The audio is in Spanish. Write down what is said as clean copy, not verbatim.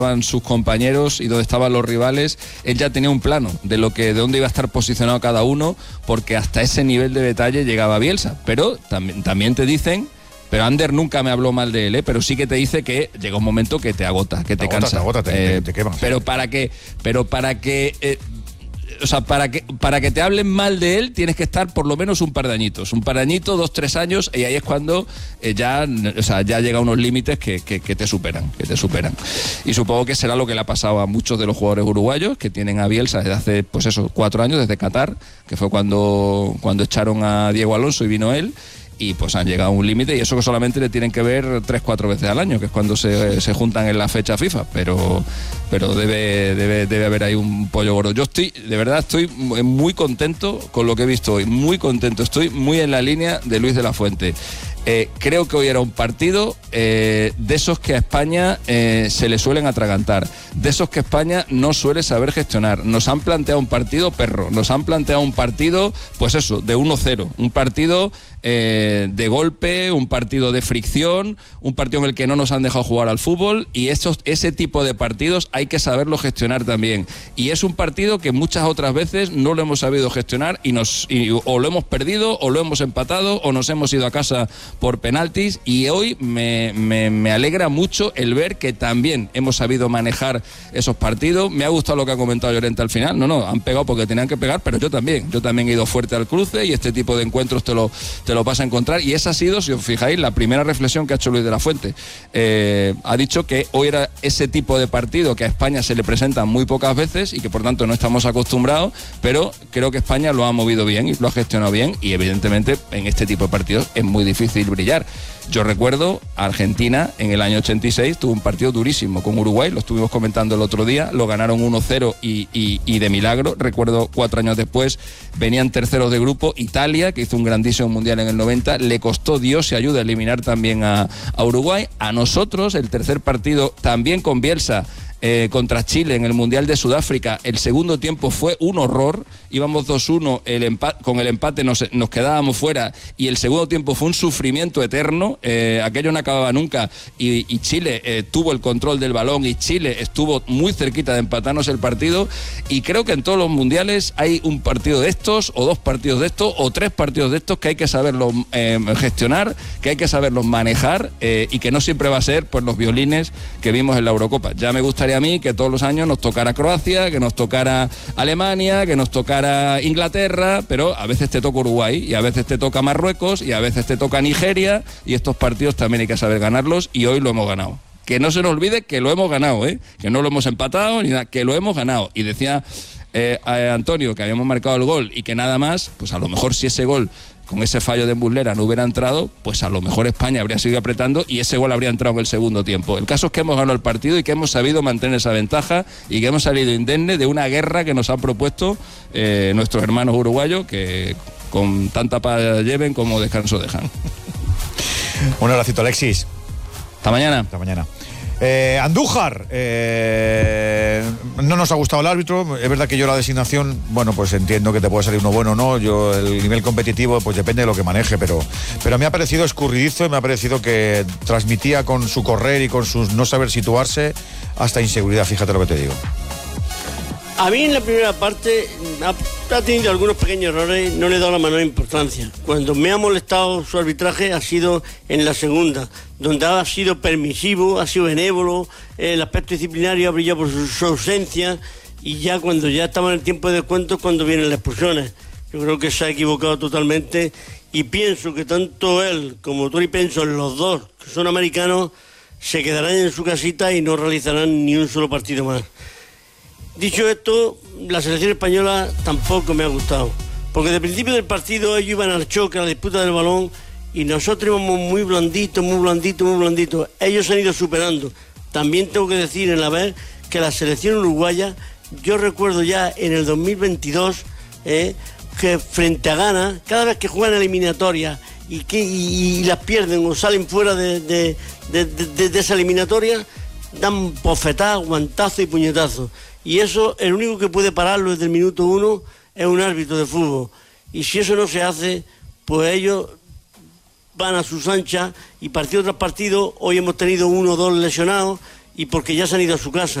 sus compañeros y donde estaban los rivales, él ya tenía un plano de dónde iba a estar posicionado cada uno, porque hasta ese nivel de detalle llegaba Bielsa. Pero también te dicen, pero Ander nunca me habló mal de él, pero sí que te dice que llega un momento que te agota, que te cansa. Te quemas. Para que te hablen mal de él tienes que estar por lo menos un par de añitos, 2-3 años, y ahí es cuando ya llega a unos límites que te superan, y supongo que será lo que le ha pasado a muchos de los jugadores uruguayos que tienen a Bielsa desde hace 4 años, desde Qatar, que fue cuando echaron a Diego Alonso y vino él. Y pues han llegado a un límite, y eso que solamente le tienen que ver 3-4 veces al año, que es cuando se juntan en la fecha FIFA, pero debe haber ahí un pollo gordo. Yo de verdad estoy muy contento con lo que he visto hoy, muy contento, estoy muy en la línea de Luis de la Fuente. Creo que hoy era un partido de esos que a España se le suelen atragantar, de esos que España no suele saber gestionar. Nos han planteado un partido perro, nos han planteado un partido, pues eso, de 1-0, un partido de golpe, un partido de fricción, un partido en el que no nos han dejado jugar al fútbol, y ese tipo de partidos hay que saberlo gestionar también. Y es un partido que muchas otras veces no lo hemos sabido gestionar o lo hemos perdido, o lo hemos empatado, o nos hemos ido a casa por penaltis, y hoy me alegra mucho el ver que también hemos sabido manejar esos partidos. Me ha gustado lo que ha comentado Llorente al final. No, han pegado porque tenían que pegar, pero yo también he ido fuerte al cruce, y este tipo de encuentros te lo vas a encontrar, y esa ha sido, si os fijáis, la primera reflexión que ha hecho Luis de la Fuente. Ha dicho que hoy era ese tipo de partido que a España se le presenta muy pocas veces y que por tanto no estamos acostumbrados, pero creo que España lo ha movido bien y lo ha gestionado bien, y evidentemente en este tipo de partidos es muy difícil brillar. Yo recuerdo a Argentina en el año 86, tuvo un partido durísimo con Uruguay, lo estuvimos comentando el otro día, lo ganaron 1-0 y de milagro. Recuerdo 4 años después, venían terceros de grupo, Italia, que hizo un grandísimo mundial en el 90, le costó Dios y ayuda a eliminar también a Uruguay. A nosotros, el tercer partido, también con Bielsa, contra Chile en el Mundial de Sudáfrica, el segundo tiempo fue un horror, íbamos 2-1, con el empate nos quedábamos fuera, y el segundo tiempo fue un sufrimiento eterno, aquello no acababa nunca, y Chile tuvo el control del balón, y Chile estuvo muy cerquita de empatarnos el partido, y creo que en todos los mundiales hay un partido de estos, o 2 partidos de estos, o 3 partidos de estos, que hay que saberlos gestionar, que hay que saberlos manejar, y que no siempre va a ser pues los violines que vimos en la Eurocopa. Ya me gustaría a mí que todos los años nos tocara Croacia, que nos tocara Alemania, que nos tocara Inglaterra, pero a veces te toca Uruguay, y a veces te toca Marruecos, y a veces te toca Nigeria, y estos partidos también hay que saber ganarlos, y hoy lo hemos ganado. Que no se nos olvide que lo hemos ganado, que no lo hemos empatado ni nada, que lo hemos ganado. Y decía Antonio que habíamos marcado el gol y que nada más, pues a lo mejor si ese gol con ese fallo de Muslera no hubiera entrado, pues a lo mejor España habría seguido apretando y ese gol habría entrado en el segundo tiempo. El caso es que hemos ganado el partido y que hemos sabido mantener esa ventaja y que hemos salido indemnes de una guerra que nos han propuesto nuestros hermanos uruguayos, que con tanta paz lleven como descanso dejan. Un abracito, Alexis. Hasta mañana. Hasta mañana. Andújar, no nos ha gustado el árbitro. Es verdad que yo la designación, bueno, pues entiendo que te puede salir uno bueno o no. Yo el nivel competitivo pues depende de lo que maneje, pero me ha parecido escurridizo, y me ha parecido que transmitía con su correr y con su no saber situarse hasta inseguridad, fíjate lo que te digo. A mí en la primera parte ha tenido algunos pequeños errores, no le he dado la menor importancia. Cuando me ha molestado su arbitraje ha sido en la segunda, donde ha sido permisivo, ha sido benévolo, el aspecto disciplinario ha brillado por su ausencia, y ya cuando ya estaba en el tiempo de descuento, cuando vienen las expulsiones. Yo creo que se ha equivocado totalmente, y pienso que tanto él como Tori Penson, los dos que son americanos, se quedarán en su casita y no realizarán ni un solo partido más. Dicho esto, la selección española tampoco me ha gustado, porque desde el principio del partido ellos iban al choque, a la disputa del balón, y nosotros íbamos muy blanditos. Ellos se han ido superando. También tengo que decir en la vez que la selección uruguaya, yo recuerdo ya en el 2022 que frente a Ghana, cada vez que juegan eliminatoria y las pierden o salen fuera de esa eliminatoria, dan bofetadas, guantazos y puñetazos. Y eso, el único que puede pararlo desde el minuto 1 es un árbitro de fútbol. Y si eso no se hace, pues ellos van a sus anchas, y partido tras partido, hoy hemos tenido 1 o 2 lesionados, y porque ya se han ido a su casa.